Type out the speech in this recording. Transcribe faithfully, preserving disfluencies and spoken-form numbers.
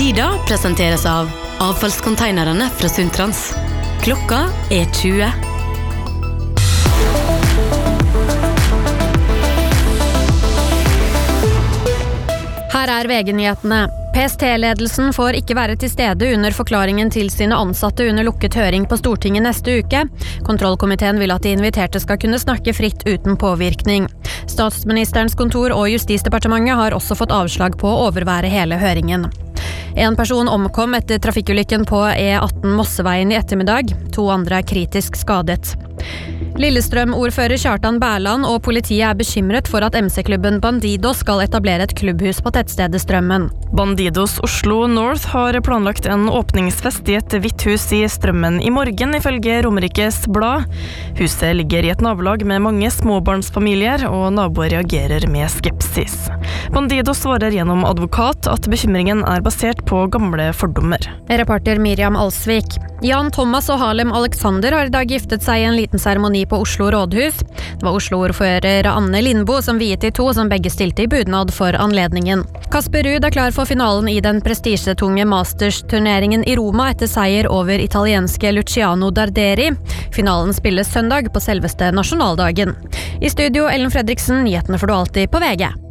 Tida presenteres av avfallskonteinerne fra Sundtrans. Klokka er tjue. Her er V G-nyhetene. P S T-ledelsen får ikke være til stede under forklaringen til sine ansatte under lukket høring på Stortinget neste uke. Kontrollkomiteen vil at de inviterte skal kunne snakke fritt uten påvirkning. Statsministerens kontor og Justisdepartementet har også fått avslag på å overvære hele høringen. En person omkom etter trafikkulykken på E atten Mosseveien i ettermiddag. To andre er kritisk skadet. Lillestrøm-ordfører Kjartan Bærland og politiet er bekymret for at M C-klubben Bandidos skal etablere et klubbhus på tettstedet Strømmen. Bandidos Oslo North har planlagt en åpningsfest i et hvitt hus i Strømmen i morgen, ifølge Romerikes Blad. Huset ligger i et nabolag med mange småbarnsfamilier, og naboer reagerer med skepsis. Bandidos svarer gjennom advokat at bekymringen er basert på gamle fordommer. Reporter Miriam Alsvik. Jan Thomas og Harlem Alexander har i dag giftet seg i en liten seremoni på Oslo Rådhus. Det var Oslo-ordfører Anne Lindbo som viet de to, som begge stilte i budnad for anledningen. Kasper Ruud er klar for finalen i den prestisjetunge Masters-turneringen i Roma etter seier over italienske Luciano Darderi. Finalen spilles søndag på selveste nasjonaldagen. I studio Ellen Fredriksen, nyhetene får du alltid på V G.